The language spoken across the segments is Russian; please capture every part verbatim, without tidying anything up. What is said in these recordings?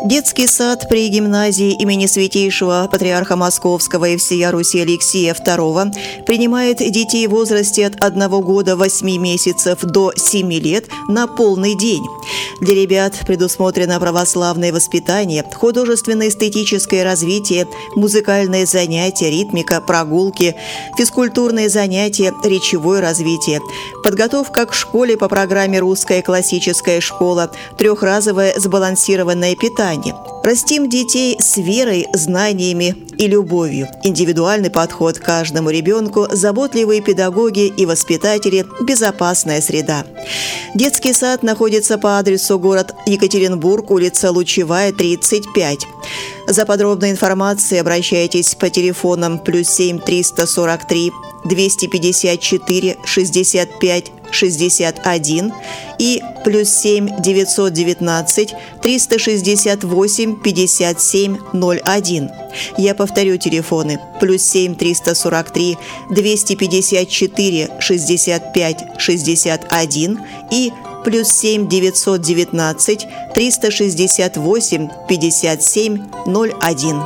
Детский сад при гимназии имени Святейшего Патриарха Московского и всея Руси Алексия второго принимает детей в возрасте от одного года восьми месяцев до семи лет на полный день. Для ребят предусмотрено православное воспитание, художественно-эстетическое развитие, музыкальные занятия, ритмика, прогулки, физкультурные занятия, речевое развитие, подготовка к школе по программе «Русская классическая школа», трехразовое сбалансированное питание. Растим детей с верой, знаниями и любовью. Индивидуальный подход к каждому ребенку, заботливые педагоги и воспитатели, безопасная среда. Детский сад находится по адресу город Екатеринбург, улица Лучевая, тридцать пять. За подробной информацией обращайтесь по телефонам плюс семь триста сорок три двести пятьдесят четыре шестьдесят пять шестьдесят один и плюс семь девятьсот девятнадцать триста шестьдесят восемь пятьдесят семь ноль один. Я повторю телефоны: плюс семь триста сорок три двести пятьдесят четыре шестьдесят пять шестьдесят один и плюс семь девятьсот девятнадцать триста шестьдесят восемь пятьдесят семь ноль один.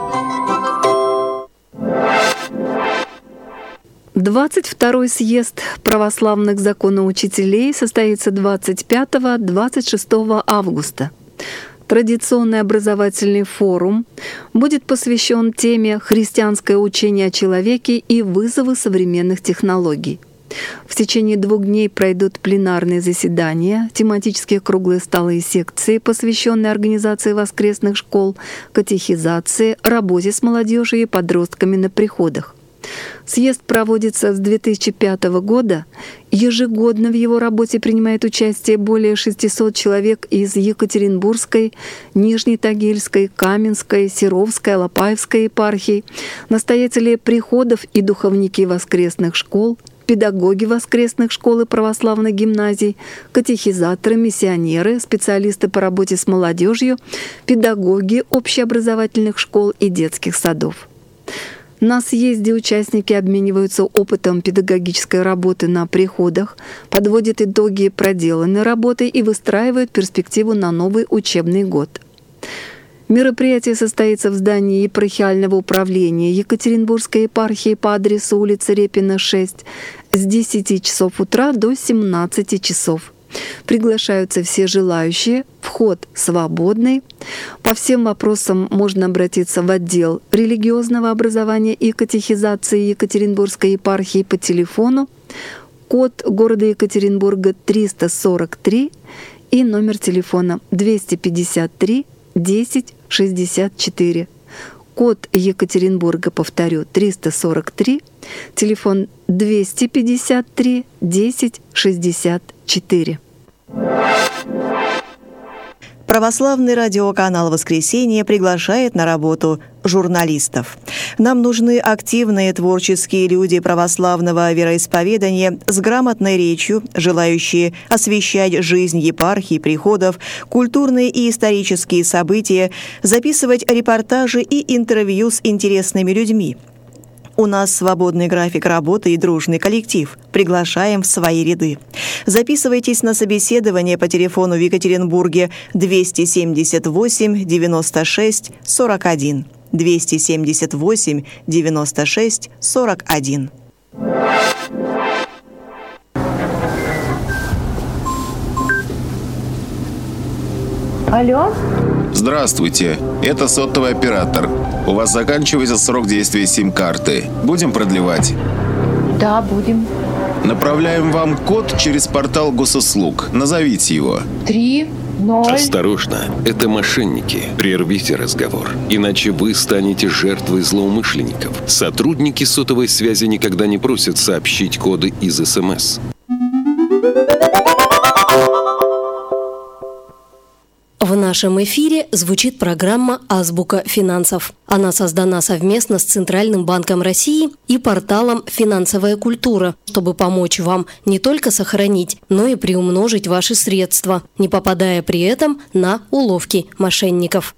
двадцать второй съезд православных законоучителей состоится двадцать пятого — двадцать шестого августа. Традиционный образовательный форум будет посвящен теме «Христианское учение о человеке и вызовы современных технологий». В течение двух дней пройдут пленарные заседания, тематические круглые столы и секции, посвященные организации воскресных школ, катехизации, работе с молодежью и подростками на приходах. Съезд проводится с две тысячи пятого года. Ежегодно в его работе принимает участие более шестисот человек из Екатеринбургской, Нижнетагильской, Каменской, Серовской, Алапаевской епархий, настоятели приходов и духовники воскресных школ, педагоги воскресных школ и православных гимназий, катехизаторы, миссионеры, специалисты по работе с молодежью, педагоги общеобразовательных школ и детских садов. На съезде участники обмениваются опытом педагогической работы на приходах, подводят итоги проделанной работы и выстраивают перспективу на новый учебный год. Мероприятие состоится в здании епархиального управления Екатеринбургской епархии по адресу улица Репина, шесть, с десяти часов утра до семнадцати часов. Приглашаются все желающие, вход свободный. По всем вопросам можно обратиться в отдел религиозного образования и катехизации Екатеринбургской епархии по телефону, код города Екатеринбурга триста сорок три и номер телефона двести пятьдесят три десять шестьдесят четыре. Код Екатеринбурга, повторю, триста сорок три, телефон двести пятьдесят три десять шестьдесят четыре. Православный радиоканал «Воскресенье» приглашает на работу журналистов. Нам нужны активные творческие люди православного вероисповедания с грамотной речью, желающие освещать жизнь епархий, приходов, культурные и исторические события, записывать репортажи и интервью с интересными людьми. У нас свободный график работы и дружный коллектив. Приглашаем в свои ряды. Записывайтесь на собеседование по телефону в Екатеринбурге двести семьдесят восемь девяносто шесть сорок один. двести семьдесят восемь девяносто шесть сорок один. Алло? Здравствуйте, это сотовый оператор. У вас заканчивается срок действия сим-карты. Будем продлевать? Да, будем. Направляем вам код через портал госуслуг. Назовите его. Три, ноль... Осторожно, это мошенники. Прервите разговор, иначе вы станете жертвой злоумышленников. Сотрудники сотовой связи никогда не просят сообщить коды из СМС. В нашем эфире звучит программа «Азбука финансов». Она создана совместно с Центральным банком России и порталом «Финансовая культура», чтобы помочь вам не только сохранить, но и приумножить ваши средства, не попадая при этом на уловки мошенников.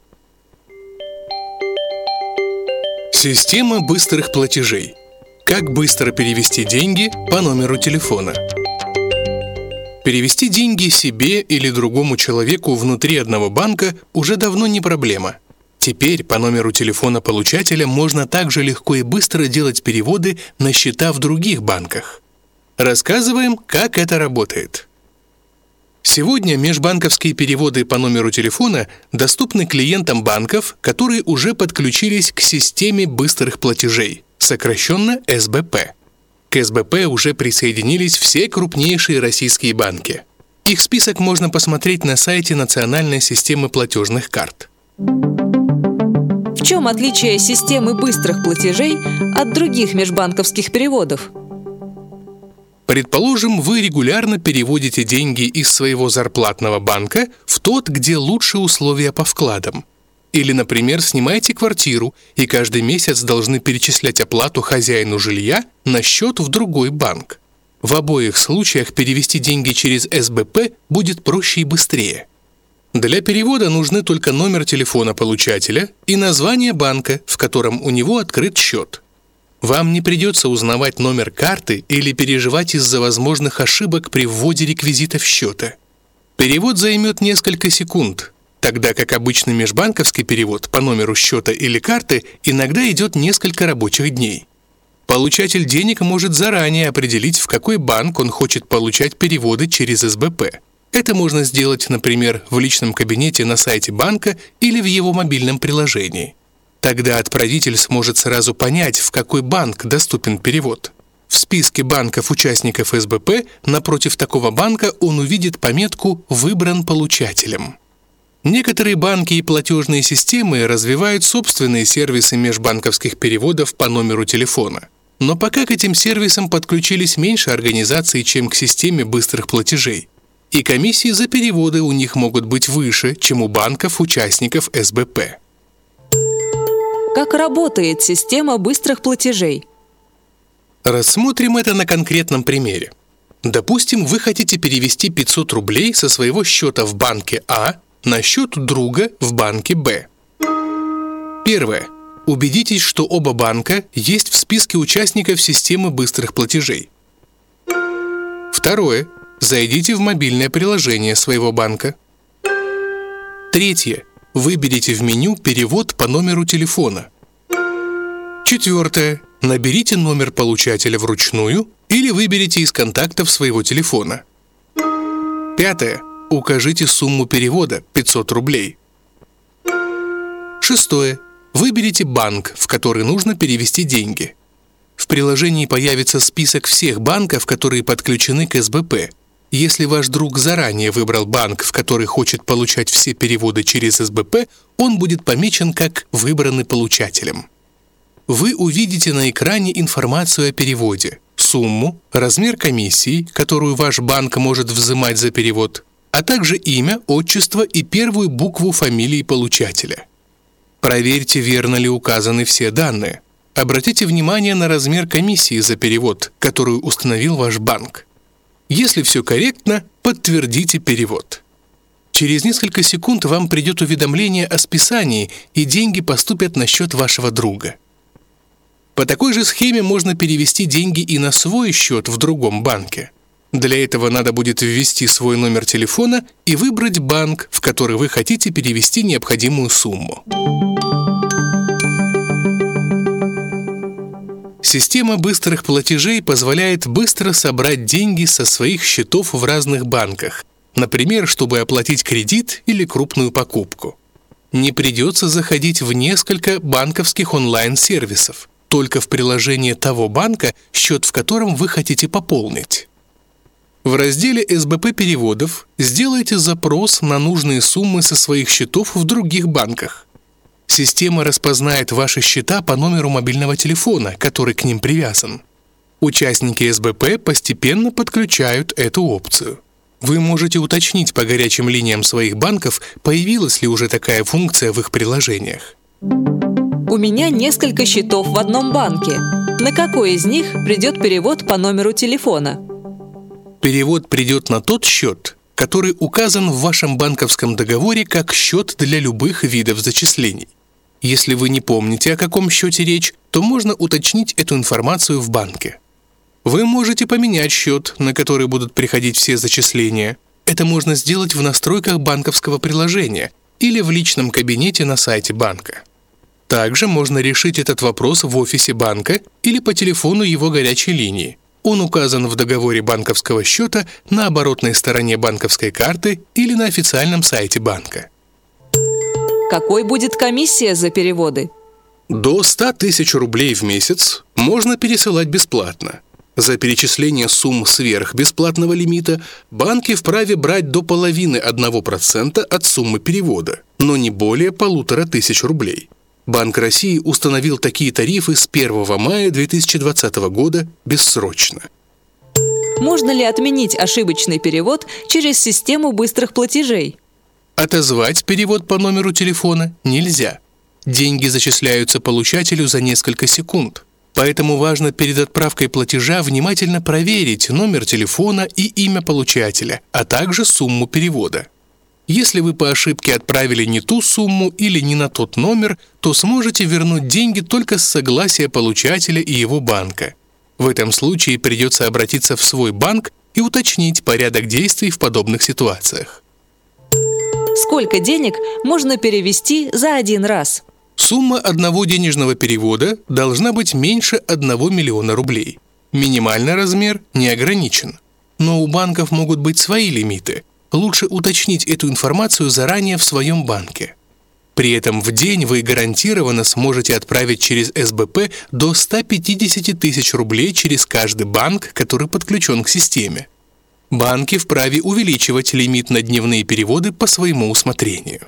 Система быстрых платежей. Как быстро перевести деньги по номеру телефона? Перевести деньги себе или другому человеку внутри одного банка уже давно не проблема. Теперь по номеру телефона получателя можно также легко и быстро делать переводы на счета в других банках. Рассказываем, как это работает. Сегодня межбанковские переводы по номеру телефона доступны клиентам банков, которые уже подключились к системе быстрых платежей, сокращенно эс бэ пэ. К эс бэ пэ уже присоединились все крупнейшие российские банки. Их список можно посмотреть на сайте Национальной системы платежных карт. В чем отличие системы быстрых платежей от других межбанковских переводов? Предположим, вы регулярно переводите деньги из своего зарплатного банка в тот, где лучше условия по вкладам. Или, например, снимаете квартиру и каждый месяц должны перечислять оплату хозяину жилья на счет в другой банк. В обоих случаях перевести деньги через эс бэ пэ будет проще и быстрее. Для перевода нужны только номер телефона получателя и название банка, в котором у него открыт счет. Вам не придется узнавать номер карты или переживать из-за возможных ошибок при вводе реквизитов счета. Перевод займет несколько секунд, тогда как обычный межбанковский перевод по номеру счета или карты иногда идет несколько рабочих дней. Получатель денег может заранее определить, в какой банк он хочет получать переводы через эс бэ пэ. Это можно сделать, например, в личном кабинете на сайте банка или в его мобильном приложении. Тогда отправитель сможет сразу понять, в какой банк доступен перевод. В списке банков-участников эс бэ пэ напротив такого банка он увидит пометку «Выбран получателем». Некоторые банки и платежные системы развивают собственные сервисы межбанковских переводов по номеру телефона. Но пока к этим сервисам подключились меньше организаций, чем к системе быстрых платежей. И комиссии за переводы у них могут быть выше, чем у банков-участников эс бэ пэ. Как работает система быстрых платежей? Рассмотрим это на конкретном примере. Допустим, вы хотите перевести пятьсот рублей со своего счета в банке А на счет друга в банке Б. Первое. Убедитесь, что оба банка есть в списке участников системы быстрых платежей. Второе. Зайдите в мобильное приложение своего банка. Третье. Выберите в меню «Перевод по номеру телефона». Четвертое. Наберите номер получателя вручную или выберите из контактов своего телефона. Пятое. Укажите сумму перевода – пятьсот рублей. Шестое. Выберите банк, в который нужно перевести деньги. В приложении появится список всех банков, которые подключены к эс бэ пэ. Если ваш друг заранее выбрал банк, в который хочет получать все переводы через эс бэ пэ, он будет помечен как «выбранный получателем». Вы увидите на экране информацию о переводе, сумму, размер комиссии, которую ваш банк может взимать за перевод, а также имя, отчество и первую букву фамилии получателя. Проверьте, верно ли указаны все данные. Обратите внимание на размер комиссии за перевод, которую установил ваш банк. Если все корректно, подтвердите перевод. Через несколько секунд вам придет уведомление о списании, и деньги поступят на счет вашего друга. По такой же схеме можно перевести деньги и на свой счет в другом банке. Для этого надо будет ввести свой номер телефона и выбрать банк, в который вы хотите перевести необходимую сумму. Система быстрых платежей позволяет быстро собрать деньги со своих счетов в разных банках, например, чтобы оплатить кредит или крупную покупку. Не придется заходить в несколько банковских онлайн-сервисов, только в приложение того банка, счет в котором вы хотите пополнить. В разделе эс бэ пэ переводов сделайте запрос на нужные суммы со своих счетов в других банках. Система распознает ваши счета по номеру мобильного телефона, который к ним привязан. Участники эс бэ пэ постепенно подключают эту опцию. Вы можете уточнить по горячим линиям своих банков, появилась ли уже такая функция в их приложениях. У меня несколько счетов в одном банке. На какой из них придет перевод по номеру телефона? Перевод придет на тот счет, который указан в вашем банковском договоре как счет для любых видов зачислений. Если вы не помните, о каком счете речь, то можно уточнить эту информацию в банке. Вы можете поменять счет, на который будут приходить все зачисления. Это можно сделать в настройках банковского приложения или в личном кабинете на сайте банка. Также можно решить этот вопрос в офисе банка или по телефону его горячей линии. Он указан в договоре банковского счета на оборотной стороне банковской карты или на официальном сайте банка. Какой будет комиссия за переводы? До ста тысяч рублей в месяц можно пересылать бесплатно. За перечисление сумм сверх бесплатного лимита банки вправе брать до половины одного процента от суммы перевода, но не более полутора тысяч рублей. Банк России установил такие тарифы с первого мая две тысячи двадцатого года бессрочно. Можно ли отменить ошибочный перевод через систему быстрых платежей? Отозвать перевод по номеру телефона нельзя. Деньги зачисляются получателю за несколько секунд. Поэтому важно перед отправкой платежа внимательно проверить номер телефона и имя получателя, а также сумму перевода. Если вы по ошибке отправили не ту сумму или не на тот номер, то сможете вернуть деньги только с согласия получателя и его банка. В этом случае придется обратиться в свой банк и уточнить порядок действий в подобных ситуациях. Сколько денег можно перевести за один раз? Сумма одного денежного перевода должна быть меньше одного миллиона рублей. Минимальный размер не ограничен. Но у банков могут быть свои лимиты. Лучше уточнить эту информацию заранее в своем банке. При этом в день вы гарантированно сможете отправить через эс бэ пэ до ста пятидесяти тысяч рублей через каждый банк, который подключен к системе. Банки вправе увеличивать лимит на дневные переводы по своему усмотрению.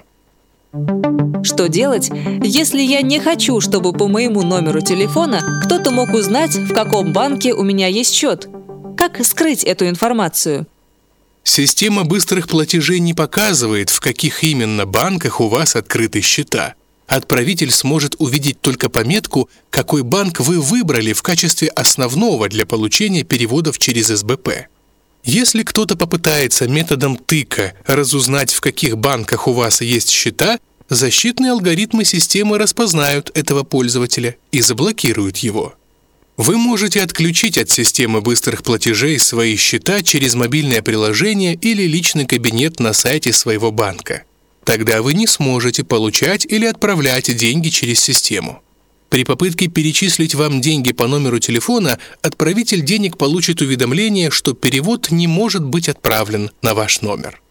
Что делать, если я не хочу, чтобы по моему номеру телефона кто-то мог узнать, в каком банке у меня есть счет? Как скрыть эту информацию? Система быстрых платежей не показывает, в каких именно банках у вас открыты счета. Отправитель сможет увидеть только пометку, какой банк вы выбрали в качестве основного для получения переводов через эс бэ пэ. Если кто-то попытается методом тыка разузнать, в каких банках у вас есть счета, защитные алгоритмы системы распознают этого пользователя и заблокируют его. Вы можете отключить от системы быстрых платежей свои счета через мобильное приложение или личный кабинет на сайте своего банка. Тогда вы не сможете получать или отправлять деньги через систему. При попытке перечислить вам деньги по номеру телефона, отправитель денег получит уведомление, что перевод не может быть отправлен на ваш номер.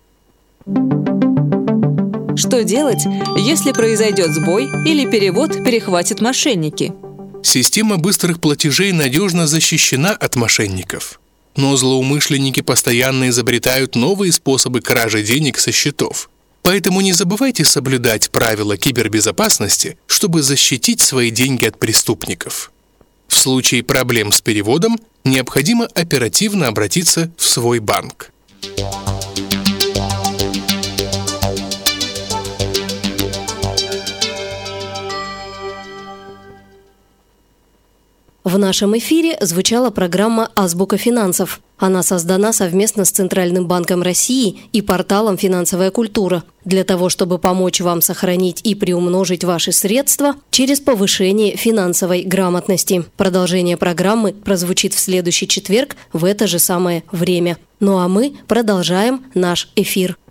Что делать, если произойдет сбой или перевод перехватят мошенники? Система быстрых платежей надежно защищена от мошенников. Но злоумышленники постоянно изобретают новые способы кражи денег со счетов. Поэтому не забывайте соблюдать правила кибербезопасности, чтобы защитить свои деньги от преступников. В случае проблем с переводом необходимо оперативно обратиться в свой банк. В нашем эфире звучала программа «Азбука финансов». Она создана совместно с Центральным банком России и порталом «Финансовая культура» для того, чтобы помочь вам сохранить и приумножить ваши средства через повышение финансовой грамотности. Продолжение программы прозвучит в следующий четверг в это же самое время. Ну а мы продолжаем наш эфир.